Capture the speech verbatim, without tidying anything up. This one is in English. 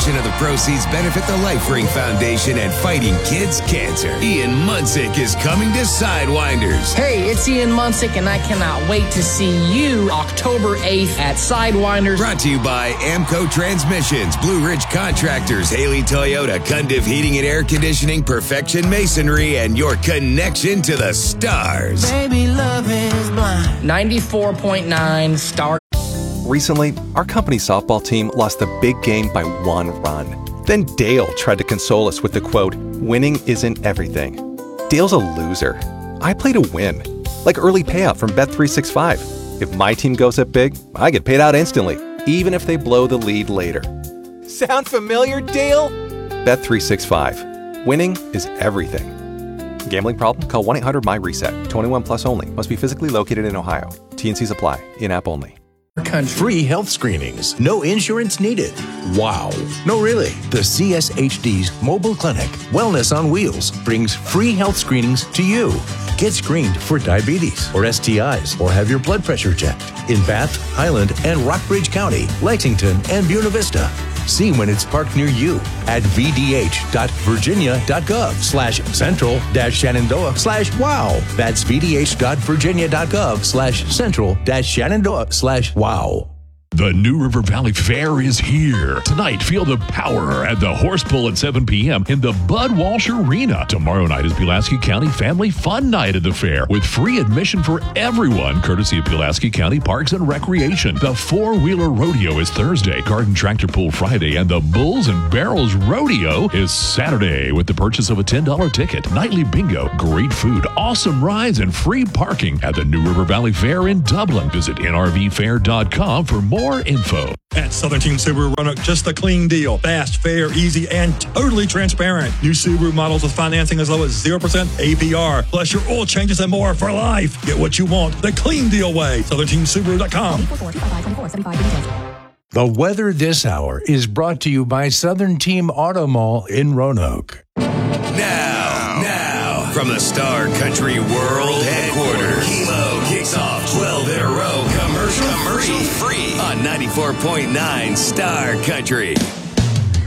portion of the proceeds benefit the Life Ring Foundation and Fighting Kids Cancer. Ian Munsick is coming to Sidewinders. Hey, it's Ian Munsick, and I cannot wait to see you October eighth at Sidewinders. Brought to you by Amco Transmissions, Blue Ridge Contractors, Haley Toyota, Cundiff Heating and Air Conditioning, Perfection Masonry, and your connection to the stars. Baby, love is blind. ninety-four point nine Star. Recently, our company softball team lost the big game by one run. Then Dale tried to console us with the quote, "Winning isn't everything." Dale's a loser. I play to win. Like early payout from Bet three sixty-five. If my team goes up big, I get paid out instantly, even if they blow the lead later. Sound familiar, Dale? Bet three sixty-five. Winning is everything. Gambling problem? Call one eight hundred M Y reset. twenty-one plus only. Must be physically located in Ohio. T N Cs apply. In-app only. Free health screenings. No insurance needed. Wow. No, really. The C S H D's mobile clinic, Wellness on Wheels, brings free health screenings to you. Get screened for diabetes or S T Is or have your blood pressure checked in Bath, Highland, and Rockbridge County, Lexington, and Buena Vista. See when it's parked near you at vdh.virginia.gov slash central dash Shenandoah slash wow. That's vdh.virginia.gov slash central dash Shenandoah slash wow. The New River Valley Fair is here. Tonight, feel the power at the Horse Pull at seven p.m. in the Bud Walsh Arena. Tomorrow night is Pulaski County Family Fun Night at the fair with free admission for everyone, courtesy of Pulaski County Parks and Recreation. The Four-Wheeler Rodeo is Thursday, Garden Tractor Pull Friday, and the Bulls and Barrels Rodeo is Saturday with the purchase of a ten dollars ticket. Nightly bingo, great food, awesome rides, and free parking at the New River Valley Fair in Dublin. Visit N R V fair dot com for more More info. At Southern Team Subaru Roanoke, just the clean deal. Fast, fair, easy, and totally transparent. New Subaru models with financing as low as zero percent A P R. Plus your oil changes and more for life. Get what you want the clean deal way. Southern Team Subaru dot com. The weather this hour is brought to you by Southern Team Auto Mall in Roanoke. Now, now, from the Star Country World Headquarters, Kilo kicks off twelve in a row commercial free on ninety-four point nine Star Country.